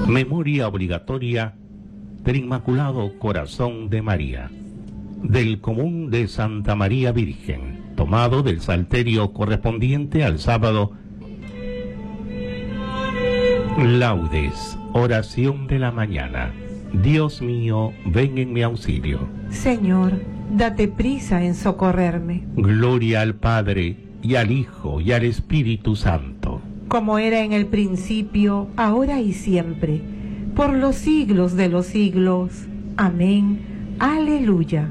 Memoria obligatoria del Inmaculado Corazón de María, del común de Santa María Virgen, tomado del salterio correspondiente al sábado. Laudes, oración de la mañana. Dios mío, ven en mi auxilio. Señor, date prisa en socorrerme. Gloria al Padre, y al Hijo, y al Espíritu Santo. Como era en el principio, ahora y siempre, por los siglos de los siglos. Amén. Aleluya.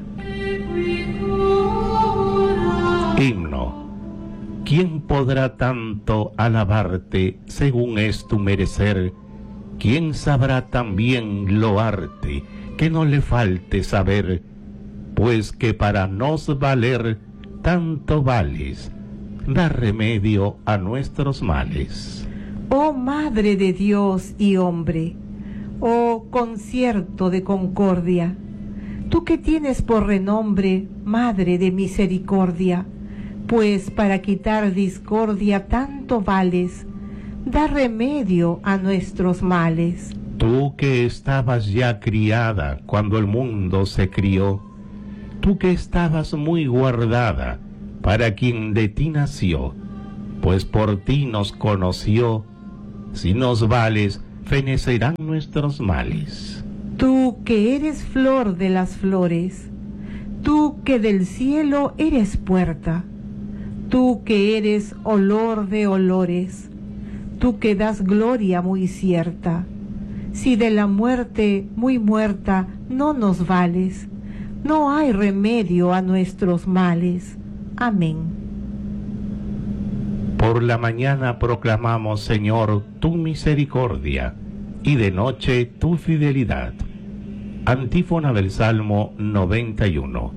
Himno. ¿Quién podrá tanto alabarte según es tu merecer? ¿Quién sabrá también loarte que no le falte saber? Pues que para nos valer tanto vales, da remedio a nuestros males. Oh Madre de Dios y hombre, oh concierto de concordia, tú que tienes por renombre Madre de misericordia, pues para quitar discordia tanto vales, da remedio a nuestros males. Tú que estabas ya criada cuando el mundo se crió, tú que estabas muy guardada para quien de ti nació, pues por ti nos conoció, si nos vales, fenecerán nuestros males. Tú que eres flor de las flores, tú que del cielo eres puerta, tú que eres olor de olores, tú que das gloria muy cierta, si de la muerte muy muerta no nos vales, no hay remedio a nuestros males. Amén. Por la mañana proclamamos, Señor, tu misericordia, y de noche tu fidelidad. Antífona del Salmo 91.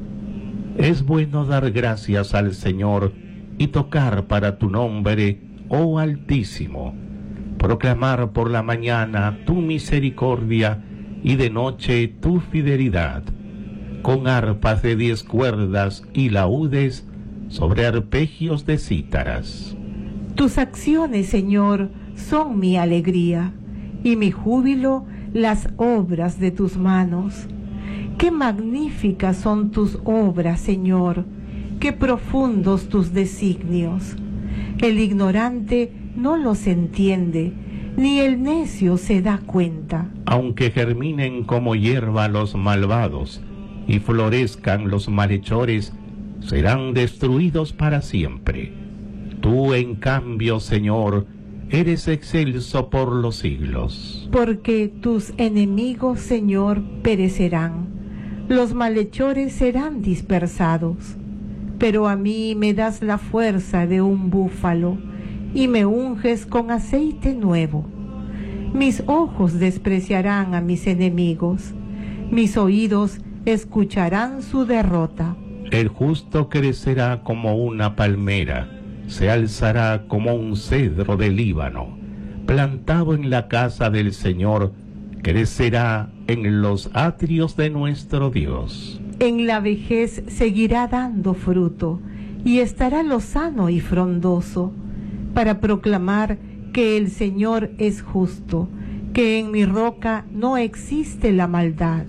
Es bueno dar gracias al Señor y tocar para tu nombre, oh Altísimo. Proclamar por la mañana tu misericordia y de noche tu fidelidad. Con arpas de 10 cuerdas y laúdes sobre arpegios de cítaras. Tus acciones, Señor, son mi alegría, y mi júbilo las obras de tus manos. Qué magníficas son tus obras, Señor, qué profundos tus designios. El ignorante no los entiende, ni el necio se da cuenta. Aunque germinen como hierba los malvados, y florezcan los malhechores, serán destruidos para siempre. Tú, en cambio, Señor, eres excelso por los siglos. Porque tus enemigos, Señor, perecerán, los malhechores serán dispersados. Pero a mí me das la fuerza de un búfalo, y me unges con aceite nuevo. Mis ojos despreciarán a mis enemigos, mis oídos escucharán su derrota. El justo crecerá como una palmera, se alzará como un cedro del Líbano, plantado en la casa del Señor, crecerá en los atrios de nuestro Dios. En la vejez seguirá dando fruto, y estará lozano y frondoso, para proclamar que el Señor es justo, que en mi roca no existe la maldad.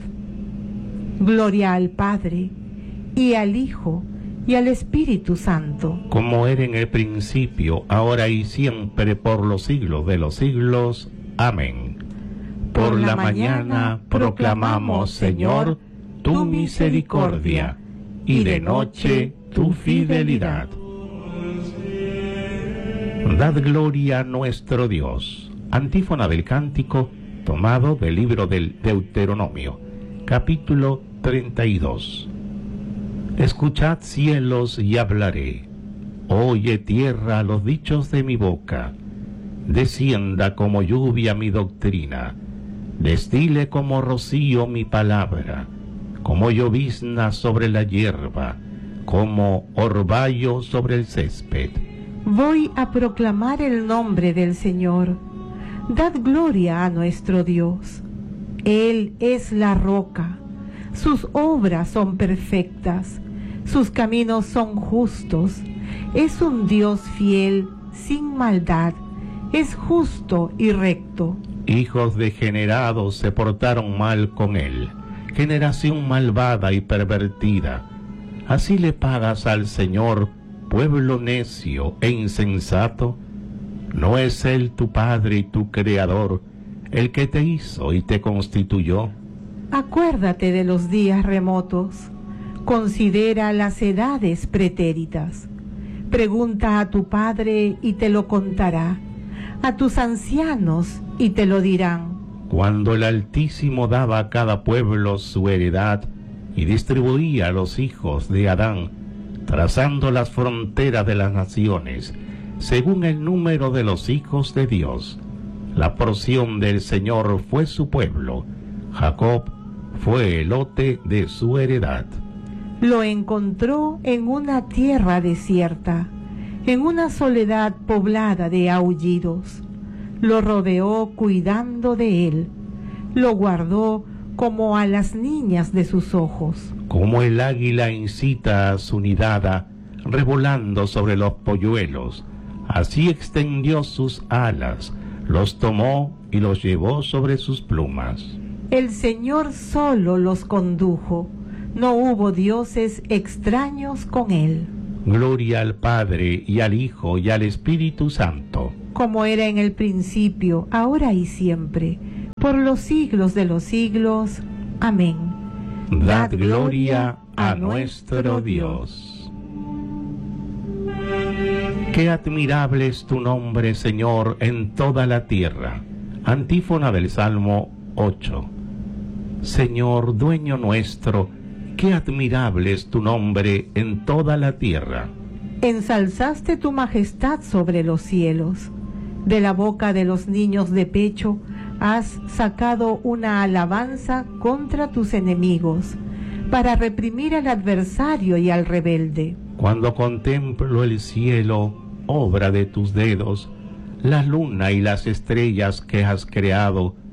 Gloria al Padre, y al Hijo, y al Espíritu Santo. Como era en el principio, ahora y siempre, por los siglos de los siglos. Amén. Por la mañana proclamamos, Señor, tu misericordia, y de noche tu fidelidad. Dad gloria a nuestro Dios. Antífona del cántico tomado del libro del Deuteronomio, capítulo 32. Escuchad cielos y hablaré, oye tierra los dichos de mi boca. Descienda como lluvia mi doctrina, destile como rocío mi palabra, como llovizna sobre la hierba, como orvallo sobre el césped. Voy a proclamar el nombre del Señor. Dad gloria a nuestro Dios. Él es la roca. Sus obras son perfectas. Sus caminos son justos. Es un Dios fiel, sin maldad. Es justo y recto. Hijos degenerados se portaron mal con él, generación malvada y pervertida. Así le pagas al Señor, pueblo necio e insensato. ¿No es Él tu Padre y tu Creador, el que te hizo y te constituyó? Acuérdate de los días remotos, considera las edades pretéritas. Pregunta a tu padre y te lo contará, a tus ancianos y te lo dirán. Cuando el Altísimo daba a cada pueblo su heredad y distribuía a los hijos de Adán, trazando las fronteras de las naciones, según el número de los hijos de Dios, la porción del Señor fue su pueblo, Jacob fue el lote de su heredad. Lo encontró en una tierra desierta, en una soledad poblada de aullidos. Lo rodeó cuidando de él, lo guardó como a las niñas de sus ojos. Como el águila incita a su nidada, revolando sobre los polluelos, así extendió sus alas, los tomó y los llevó sobre sus plumas. El Señor solo los condujo, no hubo dioses extraños con él. Gloria al Padre, y al Hijo, y al Espíritu Santo. Como era en el principio, ahora y siempre, por los siglos de los siglos. Amén. Dad gloria a nuestro Dios. Qué admirable es tu nombre, Señor, en toda la tierra. Antífona del Salmo 8. Señor, dueño nuestro, qué admirable es tu nombre en toda la tierra. Ensalzaste tu majestad sobre los cielos. De la boca de los niños de pecho has sacado una alabanza contra tus enemigos, para reprimir al adversario y al rebelde. Cuando contemplo el cielo, obra de tus dedos, la luna y las estrellas que has creado,